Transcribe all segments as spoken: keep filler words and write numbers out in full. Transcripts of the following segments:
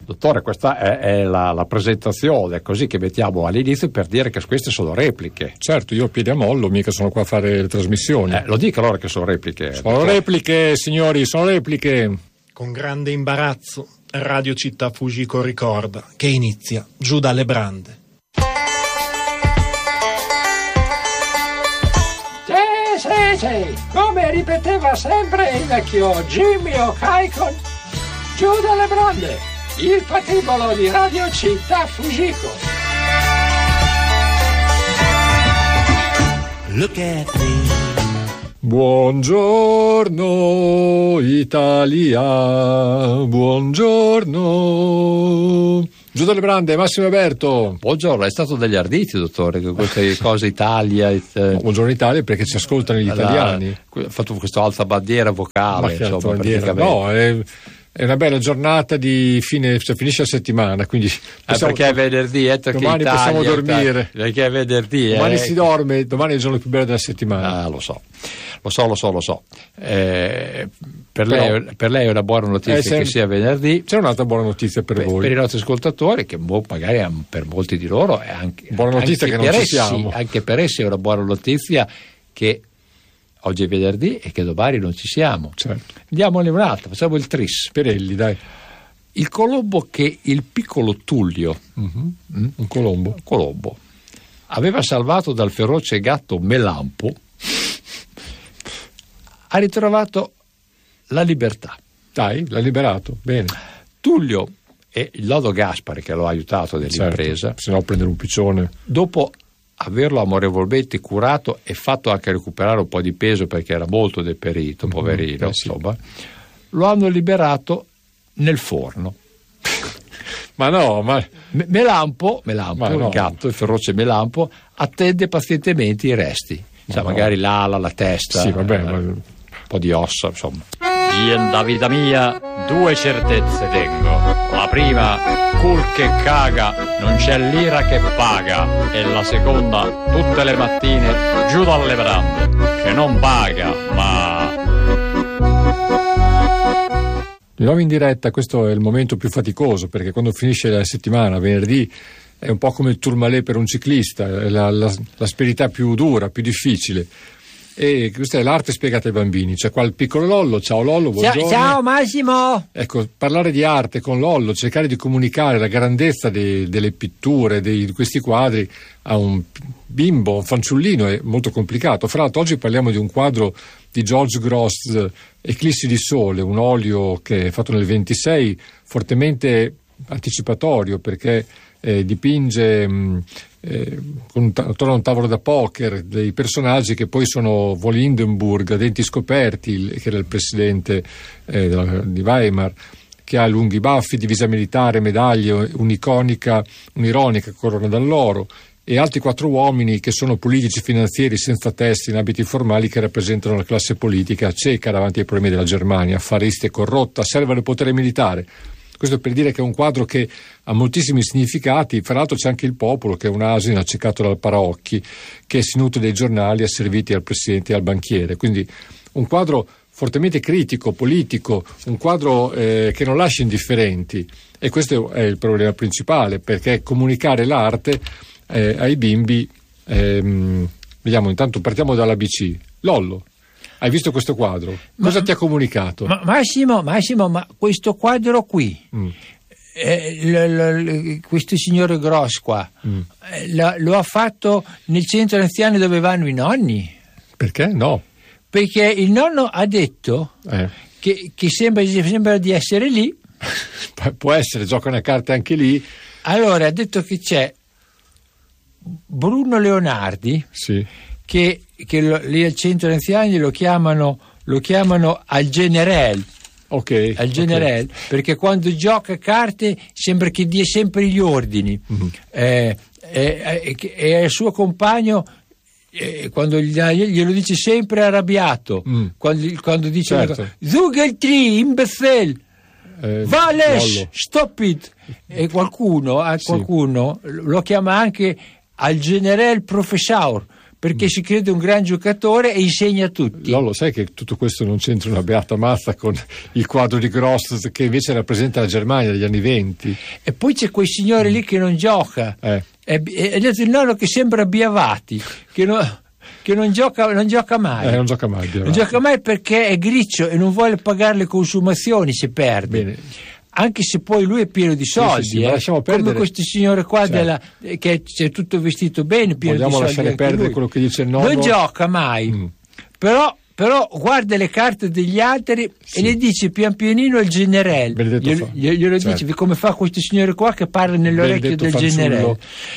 Dottore, questa è, è la, la presentazione così che mettiamo all'inizio per dire che queste sono repliche. Certo, io piedi a mollo, mica sono qua a fare le trasmissioni. Eh, lo dica allora che sono repliche. Sono dottore. repliche, signori, sono repliche. Con grande imbarazzo, Radio Città Fujiko ricorda che inizia Giù dalle brande. Sì, sì, sì, come ripeteva sempre il vecchio Jimmy O'Kaikon, Giù dalle brande, il patibolo di Radio Città Fujiko. Look at me. Buongiorno Italia, buongiorno. Giù dalle brande, Massimo Alberto. Buongiorno, è stato degli arditi, dottore, con queste cose Italia. It... No, buongiorno Italia perché ci ascoltano gli italiani. Ha fatto questa alta bandiera vocale, insomma, bandiera. No, è... È una bella giornata di fine, cioè finisce la settimana, quindi possiamo, eh perché è venerdì, eh, domani Italia, possiamo dormire. Perché è venerdì, domani eh. si dorme, domani è il giorno più bello della settimana. Ah, lo so, lo so, lo so, lo so. Eh, per, Però, lei, per lei è una buona notizia eh, che sia venerdì. C'è un'altra buona notizia per, per voi, per i nostri ascoltatori, che magari per molti di loro è anche buona notizia anche che non ci essi, siamo. Anche per essi è una buona notizia che oggi è venerdì e che domani non ci siamo. Certo. Diamone un'altra, facciamo il tris. Perelli, dai. Il colombo che il piccolo Tullio, uh-huh. mm, un colombo. colombo aveva salvato dal feroce gatto Melampo, ha ritrovato la libertà. Dai, l'ha liberato, bene. Tullio e il lodo Gaspare che lo ha aiutato nell'impresa, certo, se no prendere un piccione. Dopo averlo amorevolmente curato e fatto anche recuperare un po' di peso perché era molto deperito, mm-hmm, poverino, eh sì. insomma, lo hanno liberato nel forno. Ma no, ma Melampo, Melampo ma no. il gatto, il feroce Melampo, attende pazientemente i resti, ma cioè, no. magari l'ala, la testa, sì, vabbè, eh, ma... un po' di ossa, insomma. Io in vita mia due certezze tengo. La prima, cul che caga, non c'è lira che paga. E la seconda, tutte le mattine giù dalle brande, che non paga, ma... Di nuovo in diretta, questo è il momento più faticoso, perché quando finisce la settimana, venerdì, è un po' come il Tourmalet per un ciclista, è la, la, l'asperità più dura, più difficile. E questa è l'arte spiegata ai bambini. C'è qua il piccolo Lollo. Ciao Lollo, buongiorno. Ciao, ciao Massimo. Ecco, parlare di arte con Lollo, cercare di comunicare la grandezza de, delle pitture, dei, di questi quadri a un bimbo, un fanciullino, è molto complicato. Fra l'altro oggi parliamo di un quadro di George Grosz, Eclissi di Sole, un olio che è fatto nel ventisei, fortemente anticipatorio perché eh, dipinge mh, eh, con, attorno a un tavolo da poker dei personaggi che poi sono von Hindenburg a denti scoperti, il, che era il presidente eh, della, di Weimar, che ha lunghi baffi, divisa militare, medaglie, un'iconica, un'ironica corona d'alloro, e altri quattro uomini che sono politici finanzieri senza testa in abiti formali che rappresentano la classe politica cieca davanti ai problemi della Germania, affarista e corrotta, serve al potere militare. Questo per dire che è un quadro che ha moltissimi significati. Fra l'altro c'è anche il popolo, che è un asino accecato dal paraocchi, che si nutre dei giornali asserviti al presidente e al banchiere. Quindi un quadro fortemente critico, politico, un quadro eh, che non lascia indifferenti. E questo è il problema principale, perché comunicare l'arte eh, ai bimbi... Ehm, vediamo, intanto partiamo dall'A B C. Lollo, hai visto questo quadro? Cosa ma, ti ha comunicato? Ma, Massimo, Massimo, ma questo quadro qui, mm. eh, l, l, questo signore Grosz qua, mm. eh, lo, lo ha fatto nel centro anziani dove vanno i nonni? Perché? No. Perché il nonno ha detto eh. che, che sembra, sembra di essere lì. Può essere, giocano a carte anche lì. Allora ha detto che c'è Bruno Leonardi, sì. che, che lo, lì al centro anziani lo chiamano, lo chiamano al generale, okay, al generale, okay. Perché quando gioca a carte sembra che dia sempre gli ordini, mm-hmm. eh, eh, eh, e il suo compagno eh, quando glielo dice sempre arrabbiato, mm. quando, quando dice certo. Zugeltri, imbecille, eh, Vales, stop it, e qualcuno, a qualcuno sì. lo chiama anche al generale professor, perché mm. si crede un gran giocatore e insegna a tutti. Lollo, sai che tutto questo non c'entra una beata mazza con il quadro di Gross che invece rappresenta la Germania degli anni venti. E poi c'è quel signore mm. lì che non gioca, eh. è, è, è il nonno che sembra Biavati, che non... che non gioca, non gioca mai. Eh, non gioca mai. Non gioca mai perché è griccio e non vuole pagare le consumazioni se perde. Bene. Anche se poi lui è pieno di soldi, sì, sì, sì, eh. lasciamo perdere. Come questo signore qua Certo. della, che c'è tutto vestito bene, pieno Vogliamo di soldi. lasciare perdere lui. quello che dice il nonno. Non gioca mai, mm. però, però guarda le carte degli altri sì. e le dice pian pianino il generale. Glielo, glielo certo. dice come fa questo signore qua che parla nell'orecchio del generale.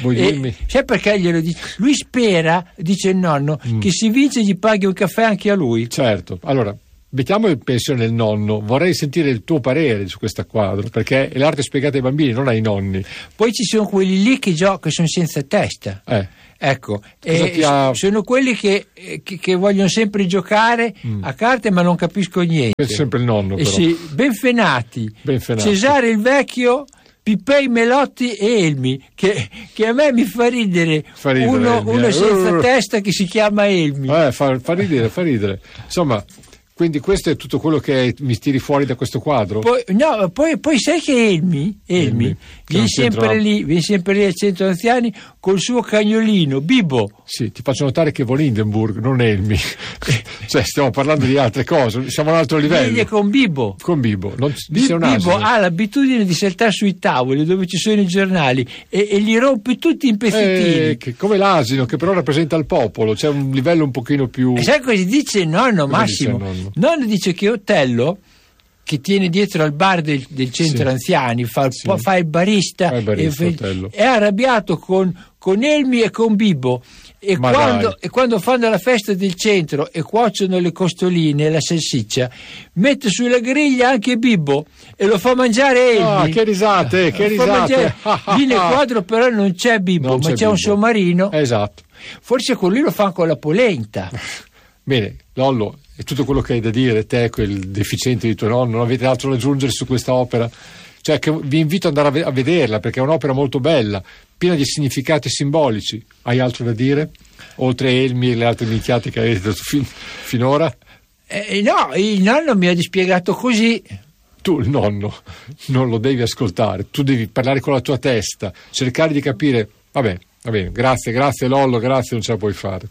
E, sai perché glielo dice? Lui spera, dice il nonno, mm. che si vince gli paghi un caffè anche a lui. Certo, allora mettiamo in pensione il nonno, vorrei sentire il tuo parere su questo quadro, perché è l'arte spiegata ai bambini, non ai nonni. Poi ci sono quelli lì che giocano, sono senza testa. Eh. Ecco, eh, ha... sono quelli che, che, che vogliono sempre giocare mm. a carte ma non capisco niente. È sempre il nonno, però. Eh sì, Benfenati, Benfenati, Cesare il Vecchio, Pippei, Melotti e Elmi, che, che a me mi fa ridere, fa ridere uno, Elmi, uno eh. senza uh. testa che si chiama Elmi. Eh, fa, fa ridere, fa ridere. Insomma, quindi questo è tutto quello che mi tiri fuori da questo quadro? Poi, no, poi, poi sai che Elmi, Elmi, Elmi viene, sempre lì, viene sempre lì al centro anziani col suo cagnolino, Bibo. Sì, ti faccio notare che von Hindenburg, non Elmi. Cioè, stiamo parlando di altre cose, siamo a un altro livello. Viene con Bibo. Con Bibo. Non, Bi- un Bibo ha l'abitudine di saltare sui tavoli dove ci sono i giornali e, e li rompe tutti in pezzettini. Eh, che, come l'asino, che però rappresenta il popolo, c'è un livello un pochino più... E sai cosa dice il nonno, cosa Massimo? Dice il nonno? Nonno dice che Otello, che tiene dietro al bar del, del centro sì. anziani, fa il, sì. fa il barista, fa il barista e fa, è arrabbiato con, con Elmi e con Bibo. E quando, e quando fanno la festa del centro e cuociono le costoline e la salsiccia, mette sulla griglia anche Bibbo e lo fa mangiare Elmi. Ah, che risate, che risate. Lì nel quadro però non c'è Bibbo, non ma c'è, c'è un sommarino. Esatto. Forse con lui lo fanno con la polenta. Bene, Lollo, è tutto quello che hai da dire, te, quel deficiente di tuo nonno, non avete altro da aggiungere su questa opera? Cioè, che vi invito ad andare a vederla perché è un'opera molto bella, piena di significati simbolici. Hai altro da dire? Oltre a Elmi e le altre minchiate che avete detto fin, finora? Eh, no, il nonno mi ha dispiegato così. Tu, il nonno, non lo devi ascoltare, tu devi parlare con la tua testa, cercare di capire. Vabbè, va bene, grazie, grazie Lollo, grazie, non ce la puoi fare.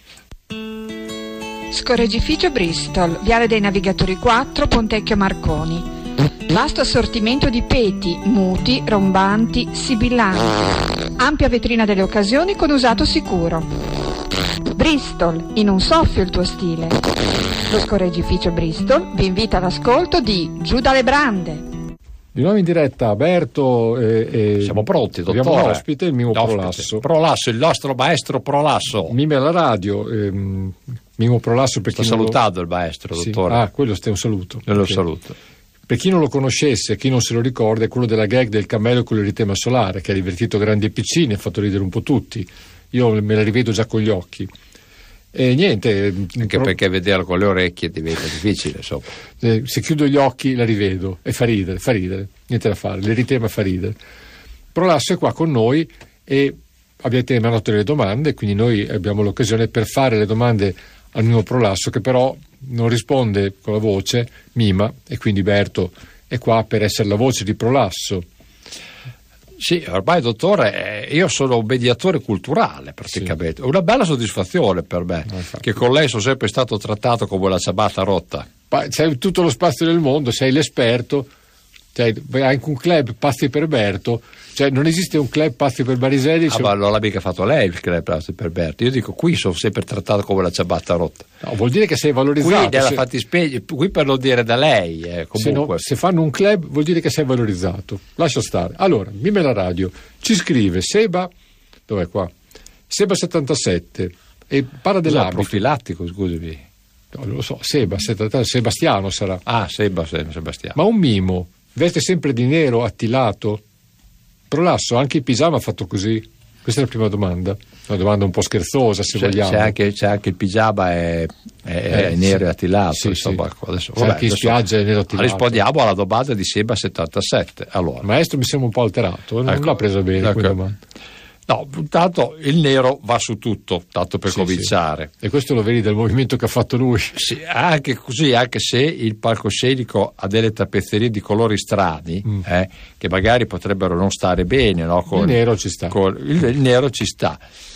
Scorreggificio Bristol, Viale dei Navigatori quattro, Pontecchio Marconi. Vasto assortimento di peti, muti, rombanti, sibillanti. Ampia vetrina delle occasioni con usato sicuro. Bristol, in un soffio il tuo stile. Lo Scorreggificio Bristol vi invita all'ascolto di Giù dalle brande. Di nuovo in diretta Berto e, e siamo pronti, dottore. Abbiamo l'ospite, il Mimo L'ospite. Prolasso. Prolasso, il nostro maestro Prolasso. Mime alla radio, ehm, Mimo Prolasso per Sto chi salutato lo... il maestro, sì. dottore. Ah, quello è un saluto. Io lo saluto. Per chi non lo conoscesse, chi non se lo ricorda, è quello della gag del cammello con l'eritema solare, che ha divertito grandi e piccini, ha fatto ridere un po' tutti. Io me la rivedo già con gli occhi. E niente. Anche pro... perché vederlo con le orecchie diventa difficile, insomma. Eh, se chiudo gli occhi la rivedo e fa ridere, fa ridere, niente da fare, l'eritema fa ridere. Prolasso è qua con noi e avete mandato delle domande, quindi noi abbiamo l'occasione per fare le domande al Mimo Prolasso, che però non risponde con la voce, mima, e quindi Berto è qua per essere la voce di Prolasso. Sì, ormai dottore, io sono un mediatore culturale praticamente, sì. Una bella soddisfazione per me, no, che con lei sono sempre stato trattato come la ciabatta rotta. Ma c'hai tutto lo spazio del mondo, sei l'esperto, cioè, hai anche un club Pazzi per Berto, cioè non esiste un club Pazzi per Bariselli. Ah, cioè... ma non l'ha mica fatto lei il club Pazzi per Berto, io dico qui sono sempre trattato come la ciabatta rotta. No, vuol dire che sei valorizzato. Qui, se... fattispecie, qui per non dire da lei, eh, comunque. Se, no, se fanno un club vuol dire che sei valorizzato, lascia stare. Allora, Mime la radio, ci scrive Seba, dov'è qua? Seba settantasette e parla dell'abito. Profilattico, scusami. No, non lo so, Seba settantasette, Sebastiano sarà. Ah, Seba, Sebastiano. Ma un mimo veste sempre di nero attilato? Prolasso, anche il pigiama ha fatto così? Questa è la prima domanda, una domanda un po' scherzosa se c'è, vogliamo. C'è anche, c'è anche il pigiama è, è, eh, è nero e attilato, sì, insomma, sì. Adesso, c'è vabbè, anche in adesso spiaggia è nero attilato. Rispondiamo alla domanda di Seba settantasette. Allora. Il maestro mi sembra un po' alterato, non ecco, l'ha presa bene ecco. quella domanda. No, intanto il nero va su tutto, tanto per sì, cominciare. Sì. E questo lo vedi dal movimento che ha fatto lui. Sì, anche così, anche se il palcoscenico ha delle tappezzerie di colori strani, mm. eh, che magari potrebbero non stare bene, no? Con, il nero ci sta. Con, il, il nero ci sta.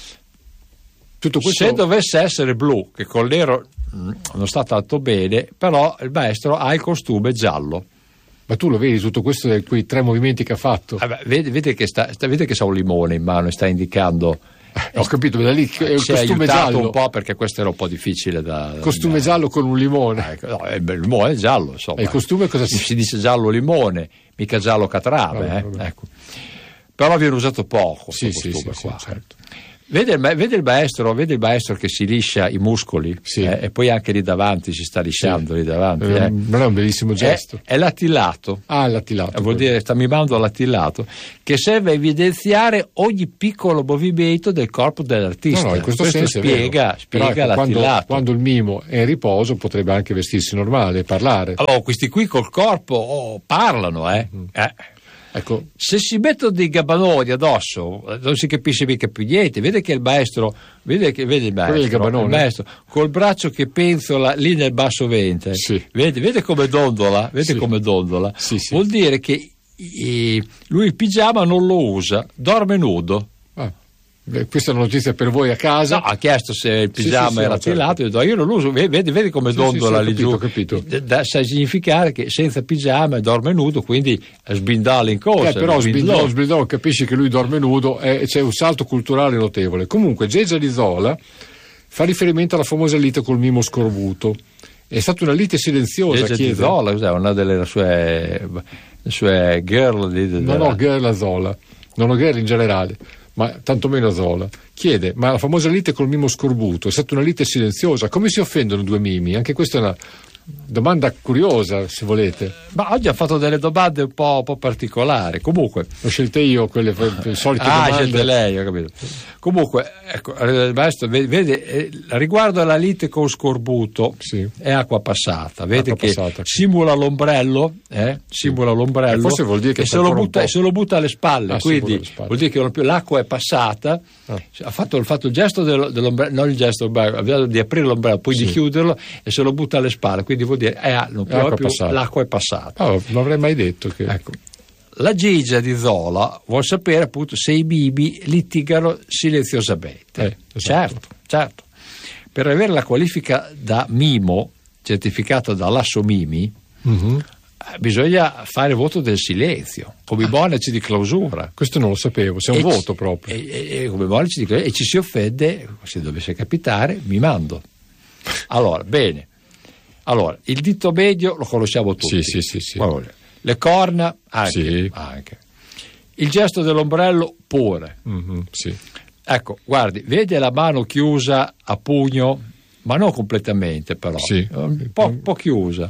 Tutto questo... Se dovesse essere blu, che col nero mh, non sta tanto bene, però il maestro ha il costume giallo. Ma tu lo vedi tutto questo da quei tre movimenti che ha fatto? Ah, beh, vede, vede che sta, sta, vede che sa un limone in mano e sta indicando. Eh, ho capito, da lì è un si è costume aiutato giallo. un po' perché questo era un po' difficile da. da costume da... giallo con un limone. Eh, no, il limone è giallo, insomma. E il costume cosa si... si dice giallo limone, mica giallo catrame, vabbè, eh? vabbè. Ecco. Però viene usato poco. Sì, sì, sì, qua. sì, certo. Vede il, vede il maestro, vede il maestro che si liscia i muscoli, sì. eh, e poi anche lì davanti si sta lisciando, sì. lì davanti. Eh, eh. Non è un bellissimo gesto. È, è l'attillato. Ah, l'attillato. Eh, vuol dire, sta mimando l'attillato, che serve a evidenziare ogni piccolo movimento del corpo dell'artista. No, no, in questo, questo senso spiega, spiega Però, ecco, l'attillato. Quando, quando il mimo è in riposo potrebbe anche vestirsi normale, parlare. Allora, questi qui col corpo oh, parlano, eh. Mm. eh. Ecco. Se si mettono dei gabbanoni addosso non si capisce mica più niente. Vede che il maestro vede che vede il maestro, il maestro col braccio che penzola lì nel basso ventre, sì. vede, vede come dondola, vede sì. come dondola. Sì, sì. Vuol dire che eh, lui il pigiama non lo usa, dorme nudo. Ah. Questa è una notizia per voi a casa. No, ha chiesto se il pigiama sì, sì, sì, era no, certo. attillato, io, detto, io non lo uso, vedi, vedi come sì, dondola sì, sì, lì giù. Capito, capito. Da, sa significare che senza pigiama dorme nudo, quindi sbindala in corsa. Eh, però sbindò, sbindò, capisci che lui dorme nudo e c'è un salto culturale notevole. Comunque Geggia di Zola fa riferimento alla famosa lite col mimo scorbuto. È stata una lite silenziosa. Geggia di Zola, cos'è? Una delle sue, le sue girl di, di, non ho girl a Zola, non ho girl in generale, ma tantomeno a Zola. Chiede, ma la famosa lite col mimo scorbuto è stata una lite silenziosa, come si offendono due mimi? Anche questa è una domanda curiosa, se volete. Ma oggi ha fatto delle domande un po', un po' particolari. Comunque ho scelte io quelle le solite ah, domande. Ah, scelte lei, ho capito. Comunque, ecco, il maestro vede, eh, riguardo alla lite con scorbuto, sì. è acqua passata. Vede acqua che passata. simula l'ombrello, eh? simula sì. l'ombrello. E forse vuol dire che e se lo, butta, se lo butta alle spalle, ah, quindi le spalle. vuol dire che non più, l'acqua è passata. Ah. Ha fatto, fatto il gesto del, dell'ombrello, non il gesto di aprire l'ombrello, poi sì. di chiuderlo e se lo butta alle spalle, quindi vuol dire eh, non più, più, l'acqua è passata. Oh, non avrei mai detto che. Ecco. La Geggia di Zola vuol sapere appunto se i mimi litigano silenziosamente. Eh, esatto. Certo, certo. Per avere la qualifica da mimo, certificata dall'Asso Mimi, mm-hmm. bisogna fare voto del silenzio, come i monaci di clausura. Questo non lo sapevo, c'è un e voto ci, proprio. E, e, e come monaci di clausura, e ci si offende, se dovesse capitare, mimando. Allora, bene. Allora, il dito medio lo conosciamo tutti. Sì, sì, sì, sì. Le corna anche, sì. anche. Il gesto dell'ombrello pure. Mm-hmm, sì. Ecco, guardi, vede la mano chiusa a pugno, ma non completamente però, sì. un po', un po' chiusa.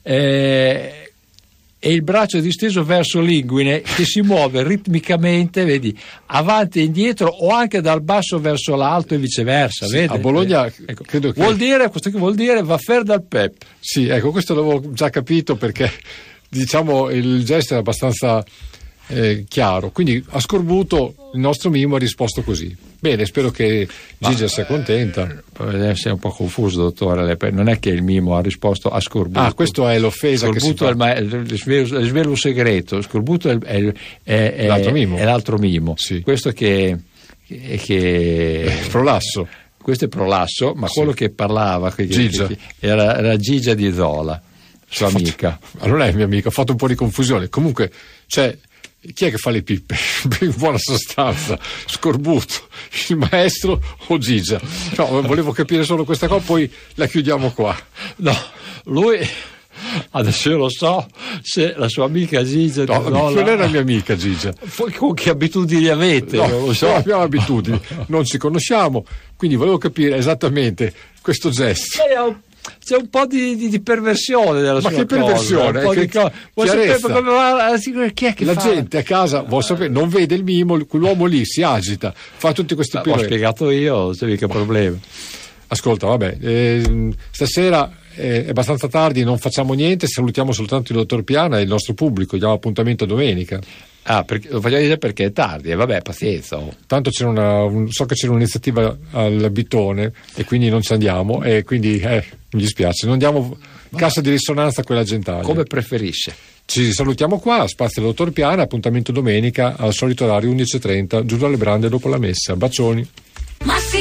Eh, e il braccio disteso verso l'inguine che si muove ritmicamente, vedi, avanti e indietro o anche dal basso verso l'alto e viceversa. Sì, vedi? A Bologna ecco. credo che... vuol dire, questo che vuol dire va fer dal pep. Sì, ecco, questo l'avevo già capito perché diciamo il gesto è abbastanza eh, chiaro, quindi a scorbuto il nostro mimo ha risposto così. Bene, spero che Gigia Ma, sia contenta. Eh, sei un po' confuso, dottore. Non è che il mimo ha risposto a scorbuto. Ah, questo è l'offesa scorbuto che si fa. È il, il, svelo, il svelo segreto. Scorbuto è, è, è, è l'altro mimo. È l'altro mimo. Sì. Questo che, che è prolasso. Questo è prolasso, ma sì. quello che parlava che, Gigia. Che, era, era Gigia di Zola, sua fatto, amica. Ma non è mia amica, ho fatto un po' di confusione. Comunque, cioè, chi è che fa le pippe? In buona sostanza, scorbuto, il maestro o Gigia? No, volevo capire solo questa cosa, poi la chiudiamo qua. No, lui adesso io lo so se la sua amica Gigia no, non la... era mia amica Gigia. Poi con che abitudini avete? No, non lo so. Non abbiamo abitudini, non ci conosciamo, quindi volevo capire esattamente questo gesto. C'è un po' di, di, di perversione della ma sua che perversione? cosa, che di co- vuoi sapere come va, chi è che la fa? gente a casa vuol sapere, non vede il mimo, quell'uomo lì si agita, fa tutti questi piroetti. L'ho spiegato io, non c'è mica problema. Ascolta, vabbè, eh, stasera è abbastanza tardi, non facciamo niente, salutiamo soltanto il dottor Piana e il nostro pubblico, diamo appuntamento domenica. Ah, perché, lo voglio dire perché è tardi, e vabbè, pazienza. Oh. Tanto c'era una, un, so che c'era un'iniziativa al Bitone e quindi non ci andiamo, e quindi eh, mi dispiace, non diamo cassa di risonanza a quella gentaglia. Come preferisce. Ci salutiamo qua, Spazio del Dottor Piana, appuntamento domenica al solito orario undici e trenta, giù dalle brande dopo la messa. Bacioni.